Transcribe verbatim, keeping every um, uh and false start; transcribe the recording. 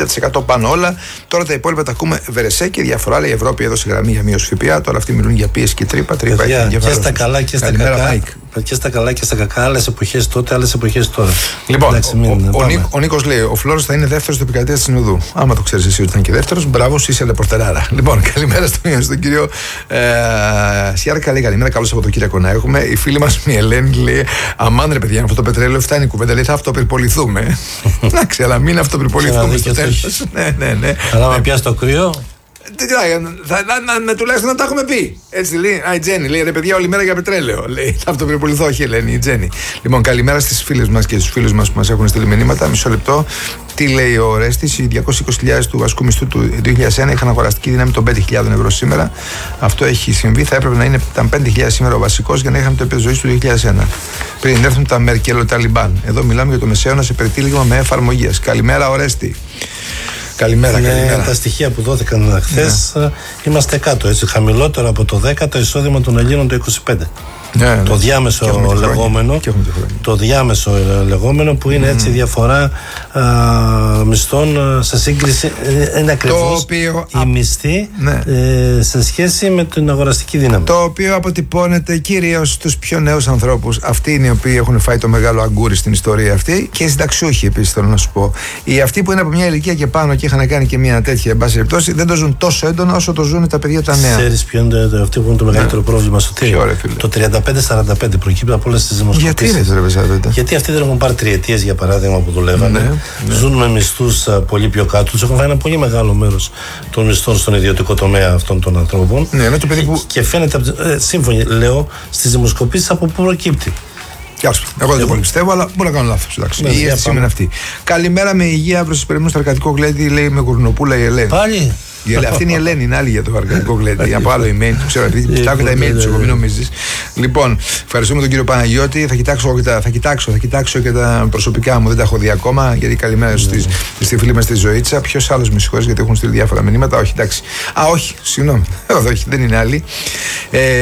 πενήντα τοις εκατό πάνω όλα. Τώρα τα υπόλοιπα τα ακούμε Βερεσέ και διαφορά. Λέει η Ευρώπη έδωσε γραμμή για μείωση ΦΠΑ. Τώρα αυτοί μιλούν για πίεση και τρύπα. Τρύπα και στα καλά και στα κακά. Και στα καλά και στα κακά. Άλλες εποχές τότε, άλλες εποχές τώρα. Λοιπόν, εντάξει, μην, ο, ο, Νίκ, ο Νίκος λέει: ο Φλόρος θα είναι δεύτερος στην επικρατεία της Συνοδού. Άμα το ξέρεις εσύ ότι ήταν και δεύτερος, μπράβο, είσαι λεπορτεράρα. Λοιπόν, καλημέρα στον, στον κύριο ε, Σιάρκα. Λέει: καλημέρα, καλό Σαββατοκύριακο να έχουμε. Η φίλη μας η Ελένη λέει: αμάν ρε παιδιά, αυτό το πετρέλαιο φτάνει η κουβέντα. Λέει: θα αυτοπυρποληθούμε. Εντάξει, αλλά μην αυτοπυρποληθούμε στο τέλος. Ναι, ναι, ναι. Αλλά με πιάσει το κρύο. Τουλάχιστον να τα έχουμε πει. Έτσι λέει. Α, η Τζέννη λέει: ρε παιδιά, όλη μέρα για πετρέλαιο. Λέει: θα αυτοπυρποληθώ, όχι, Ελένη, η Τζέννη. Λοιπόν, καλημέρα στις φίλες μας και στους φίλους μας που μας έχουν στείλει μηνύματα. Μισό λεπτό. Τι λέει ο Ρέστης? Οι διακόσιες είκοσι χιλιάδες του βασικού μισθού του δύο χιλιάδες ένα είχαν αγοραστική δύναμη των πέντε χιλιάδες ευρώ σήμερα. Αυτό έχει συμβεί. Θα έπρεπε να είναι, ήταν πέντε χιλιάδες σήμερα ο βασικός για να είχαμε το επίπεδο ζωής του δύο χιλιάδες ένα. Πριν έρθουν τα Μερκελο-Ταλιμπάν. Εδώ μιλάμε για το μεσαίωνα σε περιτύλιγμα με εφαρμογές. Καλημέρα, ο Ρέστη. Καλημέρα, είναι καλημέρα. Τα στοιχεία που δόθηκαν χθες, ναι. Είμαστε κάτω, έτσι, χαμηλότερο από το δέκα το εισόδημα των Ελλήνων το είκοσι πέντε. Ναι, ναι. Το διάμεσο λεγόμενο, το διάμεσο λεγόμενο που είναι mm. έτσι διαφορά α, μισθών σε σύγκριση, είναι ακριβώς η μισθή ναι. ε, σε σχέση με την αγοραστική δύναμη. Το οποίο αποτυπώνεται κυρίως στους πιο νέους ανθρώπους. Αυτοί είναι οι οποίοι έχουν φάει το μεγάλο αγκούρι στην ιστορία αυτή και οι συνταξιούχοι επίσης, θέλω να σου πω. Οι αυτοί που είναι από μια ηλικία και πάνω και είχαν κάνει και μια τέτοια εν πάση περιπτώσει δεν το ζουν τόσο έντονα όσο το ζουν τα παιδιά τα νέα. Ξέρεις ποιο είναι το, αυτό που είναι το μεγαλύτερο ναι. πρόβλημα στο το τριάντα πέντε σαράντα πέντε προκύπτει από όλες τις δημοσκοπήσεις. Γιατί, ρε, Γιατί αυτοί δεν έχουν πάρει τριετίες για παράδειγμα που δουλεύανε. Ναι, ναι. Ζουν με μισθούς πολύ πιο κάτω. Τους έχουν φάει ένα πολύ μεγάλο μέρος των μισθών στον ιδιωτικό τομέα αυτών των ανθρώπων. Ναι, ναι, το παιδί που... Και φαίνεται, ε, σύμφωνα λέω, στις δημοσκοπήσεις από πού προκύπτει. Γεια σου. Εγώ δεν το πολύ πιστεύω, αλλά μπορώ να κάνω λάθος. Ναι, η αίσθηση είναι αυτή. Καλημέρα με υγεία, αύριο σας περιμένω στο εργατικό γλέντι, λέει με κουρνοπούλα η Ελένη. Πάλι. Αυτή είναι η Ελένη, είναι άλλη για το εργατικό γλέντι. Από άλλο email, το ξέρω. Κοιτάω και τα email του, εγώ μην νομίζεις. Λοιπόν, ευχαριστούμε τον κύριο Παναγιώτη. Θα κοιτάξω, θα κοιτάξω, θα κοιτάξω και τα προσωπικά μου, δεν τα έχω δει ακόμα. Γιατί καλημέρα στη φίλη μας τη Ζωήτσα. Ποιος άλλος με συγχωρείς, γιατί έχουν στείλει διάφορα μηνύματα. Όχι, εντάξει. Α, όχι, συγγνώμη. Όχι, δεν είναι άλλη.